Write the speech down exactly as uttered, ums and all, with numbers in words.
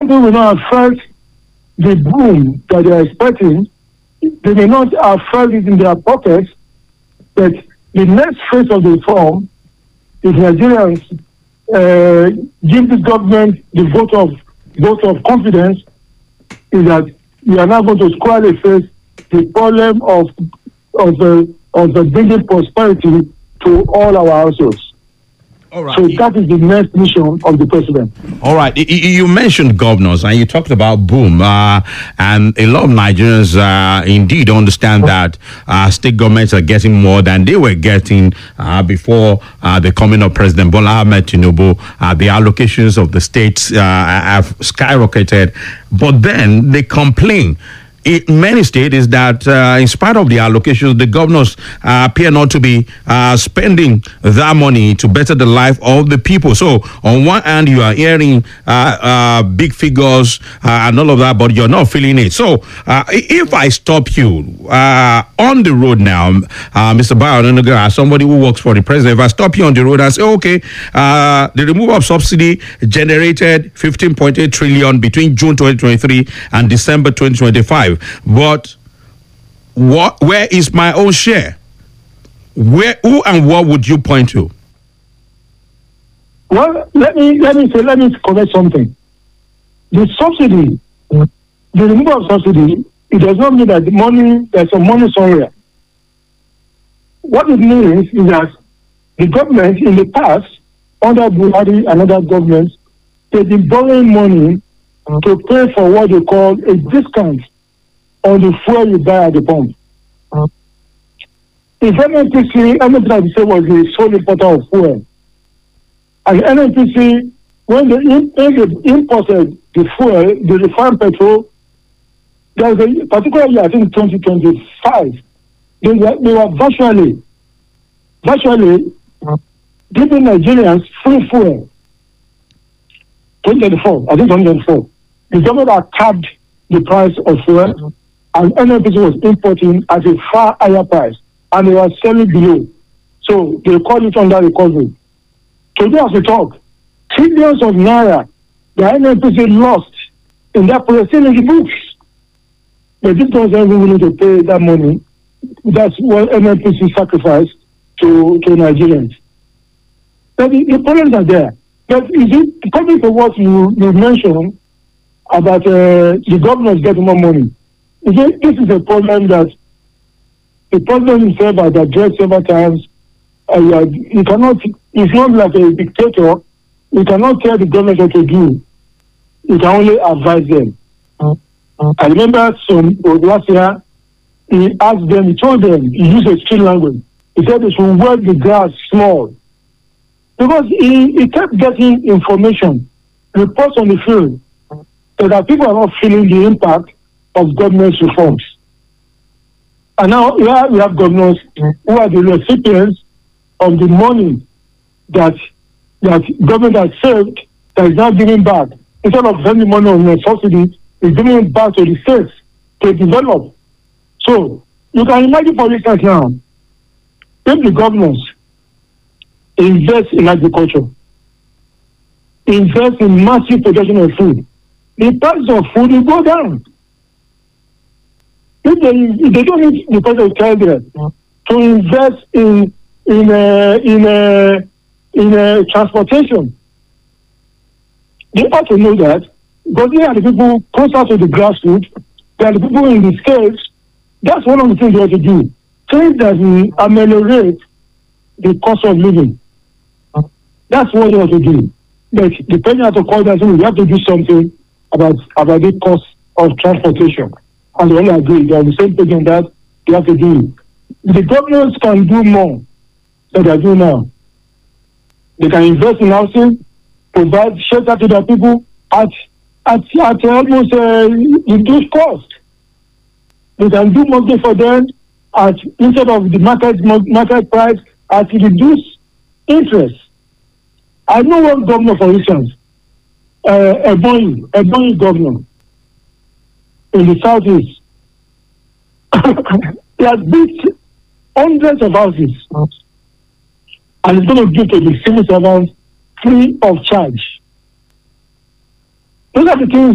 people will not have felt the boom that they are expecting. They may not have felt it in their pockets, but the next phase of the reform is Nigerians uh, give the government the vote of vote of confidence, is that we are now going to squarely face the problem of of the of the bringing prosperity to all our households. All right. So that is the next mission of the president. All right. You, you mentioned governors and you talked about boom. Uh, and a lot of Nigerians uh, indeed understand that uh, state governments are getting more than they were getting uh, before uh, the coming of President Bola Ahmed Tinubu. Uh, the allocations of the states uh, have skyrocketed. But then they complain. In many states is that uh, in spite of the allocations, the governors uh, appear not to be uh, spending that money to better the life of the people. So on one hand, you are hearing uh, uh, big figures uh, and all of that, but you're not feeling it. So uh, if I stop you uh, on the road now, uh, Mister Bayo Onanuga, somebody who works for the president, if I stop you on the road and say, okay, uh, the removal of subsidy generated fifteen point eight trillion between June twenty twenty-three and December twenty twenty-five. But what? Where is my own share? Where, who, and what would you point to? Well, let me let me say let me correct something. The subsidy, the removal of subsidy, it does not mean that the money there's some money somewhere. What it means is that the government in the past, under Buhari and other governments, they've been borrowing money to pay for what they call a discount on the fuel you buy at the pump. Uh, if N N P C, N N P C was the sole importer of fuel, and N N P C, when they, in, when they imported the fuel, the refined petrol, there was a particular year, I think twenty twenty-five, they were, they were virtually, virtually uh, giving Nigerians free fuel. twenty twenty-four, I think twenty twenty-four. The government had capped the price of fuel, and N N P C was importing at a far higher price, and they were selling below. So they call it under recovery. Today, as we talk, trillions of naira the N N P C lost in that process in the books. But this was even willing to pay that money. That's what N N P C sacrificed to, to Nigerians. But the, the problems are there. But is it coming to what you, you mentioned about uh, the governors getting more money? Is it, this is a problem that the president himself has addressed several times. Uh, you cannot, it's not like a dictator. You cannot tell the government what to do. You can only advise them. Mm-hmm. I remember some last year, he asked them, he told them, he used a street language. He said they should work the grass small. Because he, he kept getting information, reports on the field, so that people are not feeling the impact of government reforms. And now here we have governors who are the recipients of the money that that government has saved, that is now giving back. Instead of sending money on a subsidy, it's giving it back to the states to develop. So you can imagine, for instance, now, if the governors invest in agriculture, invest in massive production of food, the price of food will go down. If they, if they don't need the price of tell them to invest in in uh, in uh, in uh, transportation, they ought to know that, because they are the people closer to the grassroots, they are the people in the states. That's one of the things they have to do. Things that will ameliorate the cost of living. That's what they have to do. But depending on the call that we have to do something about about the cost of transportation. And they all agree. They are the same page on that. They have to do it. The governments can do more than they are doing now. They can invest in housing, provide shelter to their people at at, at almost uh, reduced cost. They can do more for them at instead of the market market price at reduced interest. I know one governor, for instance, uh, a Ebonyi, a Ebonyi governor in the southeast. He has built hundreds of houses, and he's going to give to the civil servants free of charge. Those are the things